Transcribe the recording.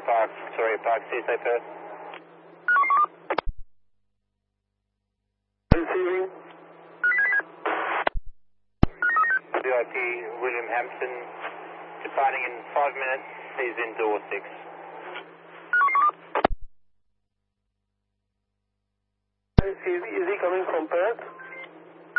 Victoria Park, CSA Perth. Receiving. VIP William Hampton, departing in 5 minutes, he's in door 6. Is he coming from Perth?